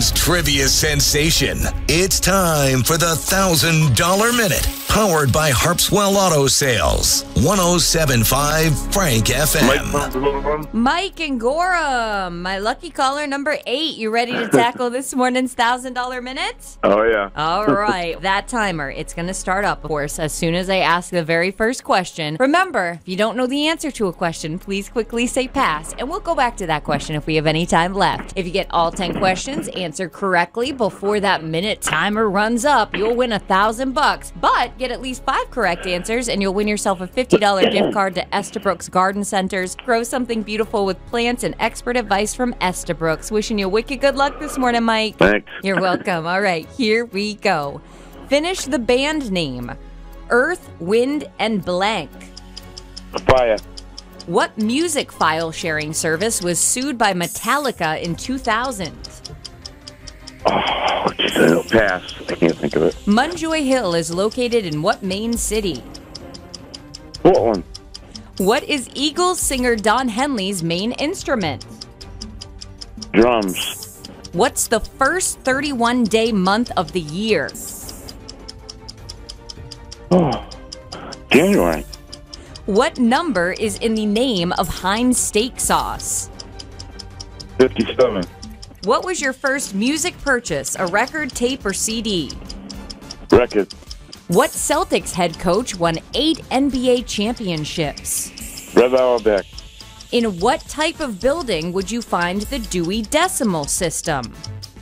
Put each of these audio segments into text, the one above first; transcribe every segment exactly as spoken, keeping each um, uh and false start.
Town's trivia sensation. It's time for the one thousand dollars Minute, powered by Harpswell Auto Sales. one oh seven point five Frank F M. Mike and Gorham, my lucky caller number eight. You ready to tackle this morning's one thousand dollars Minute? Oh, yeah. All right. That timer, it's going to start up, of course, as soon as I ask the very first question. Remember, if you don't know the answer to a question, please quickly say pass, and we'll go back to that question if we have any time left. If you get all ten questions answered correctly before that minute timer runs up, you'll win a thousand bucks. But get at least five correct answers, and you'll win yourself a fifty dollars gift card to Estabrooks Garden Centers. Grow something beautiful with plants and expert advice from Estabrooks. Wishing you wicked good luck this morning, Mike. Thanks. You're welcome. All right, here we go. Finish the band name. Earth, Wind, and Blank. Fire. What music file sharing service was sued by Metallica in two thousand? Oh, just a pass. I can't think of it. Munjoy Hill is located in what Maine city? Portland. What is Eagles singer Don Henley's main instrument? Drums. What's the first thirty-one day month of the year? Oh, January. What number is in the name of Heinz steak sauce? fifty-seven. What was your first music purchase, a record, tape, or C D? Record. What Celtics head coach won eight N B A championships? Red Auerbach. In what type of building would you find the Dewey Decimal System?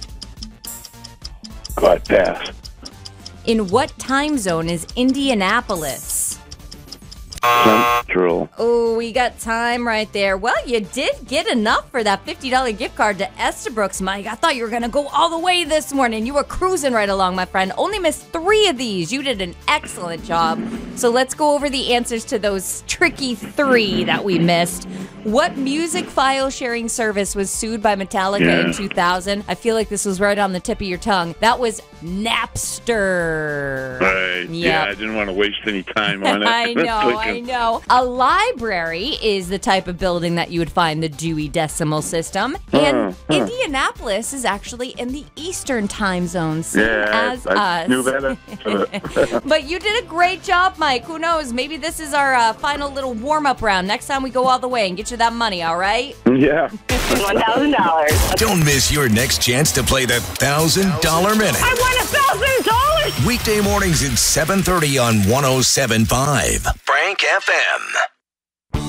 God, pass. In what time zone is Indianapolis? Central. Oh, we got time right there. Well, you did get enough for that fifty dollars gift card to Estabrooks, Mike. I thought you were going to go all the way this morning. You were cruising right along, my friend. Only missed three of these. You did an excellent job. So let's go over the answers to those tricky three that we missed. What music file sharing service was sued by Metallica yeah. in two thousand? I feel like this was right on the tip of your tongue. That was Napster. Right. Yep. Yeah, I didn't want to waste any time on it. I know, I know. A library is the type of building that you would find the Dewey Decimal System. And uh, huh. Indianapolis is actually in the Eastern time zone, same yeah, as I us. knew better. But you did a great job, Mike. Who knows? Maybe this is our uh, final little warm-up round. Next time we go all the way and get you that money, all right? Yeah. one thousand dollars. Don't miss your next chance to play the one thousand dollars Minute. I won one thousand dollars! Weekday mornings at seven thirty on one oh seven point five Frank F M.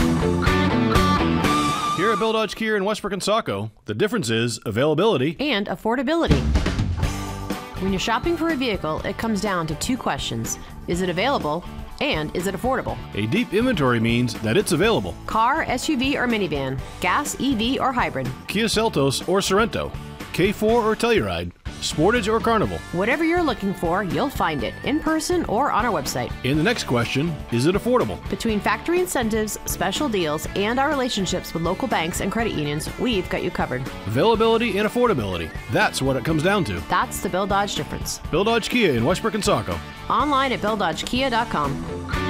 Here at Bill Dodge Kia in Westbrook and Saco, the difference is availability and affordability. When you're shopping for a vehicle, it comes down to two questions. Is it available? And is it affordable? A deep inventory means that it's available. Car, S U V, or minivan, gas, E V, or hybrid. Kia Seltos or Sorrento, K four or Telluride, Sportage or Carnival. Whatever you're looking for, you'll find it in person or on our website. In the next question, is it affordable? Between factory incentives, special deals, and our relationships with local banks and credit unions, we've got you covered. Availability and affordability. That's what it comes down to. That's the Bill Dodge difference. Bill Dodge Kia in Westbrook and Saco. Online at bill dodge kia dot com.